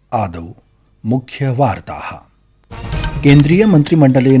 आदौ मुख्यवार्ताः। केन्द्रीय मन्त्रिमण्डलेन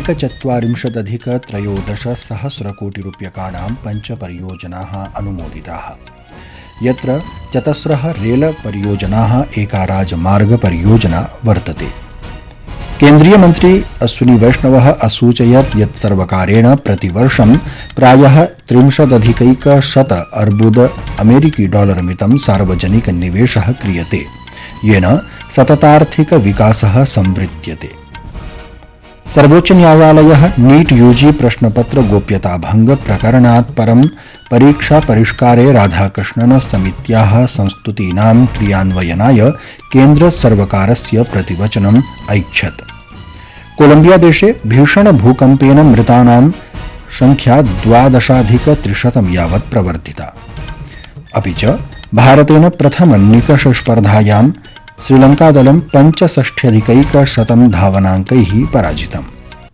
41,13,000,000 पञ्चपरियोजनाः अनुमोदिताः, यत्र 4 रेलपरियोजनाः एका राजमार्गपरियोजना वर्तते। केन्द्रीय मन्त्री अश्विनी वैष्णवः असूचयत् यत् सर्वकारेण प्रतिवर्षं प्रायः 30,100 अर्बुद अमेरिकी डॉलर मितं सार्वजनिक निवेशः क्रियते, येन सततार्थिक विकासः संवृत्यते। सर्वोच्च न्यायालयः नीट यूजी प्रश्नपत्र गोप्यता भंग प्रकरणात् परं परीक्षा परिष्कारे राधाकृष्णन समित्याः संस्तुतीनां क्रियान्वयनाय केन्द्र सर्वकारस्य प्रतिवचनम् ऐच्छत्। कोलंबिया देशे भीषण भूकम्पेन मृतानां संख्या 12,300 यावत् प्रवर्धिता। अपि च भारतेन प्रथम निकष स्पर्धायां श्रीलंकादलं 65,100 धावनाङ्कैः पराजितम्।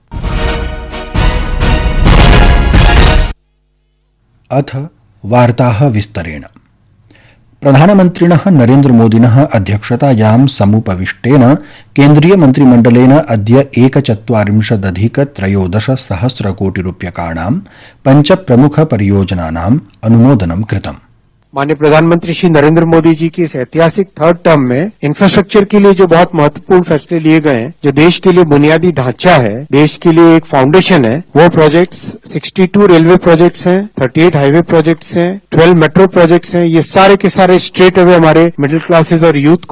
अथ वार्ताः विस्तरेण। प्रधानमन्त्रिणः नरेन्द्रमोदिनः अध्यक्षतायां समुपविष्टेन केन्द्रीय मन्त्रिमण्डलेन अद्य 41,13,000,000 पञ्चप्रमुखपरियोजनानाम् अनुमोदनं कृतम्। माननीय प्रधानमंत्री श्री नरेंद्र मोदी जी की इस ऐतिहासिक थर्ड टर्म में इंफ्रास्ट्रक्चर के लिए जो बहुत महत्वपूर्ण फैसले लिए गए हैं, जो देश के लिए बुनियादी ढांचा है, देश के लिए एक फाउंडेशन है, वो प्रोजेक्ट्स 62 रेलवे प्रोजेक्ट्स हैं, 38 हाईवे प्रोजेक्ट्स हैं, 12 मेट्रो प्रोजेक्ट्स हैं। ये सारे के सारे स्ट्रेट अवे हमारे मिडिल क्लासेस और यूथ को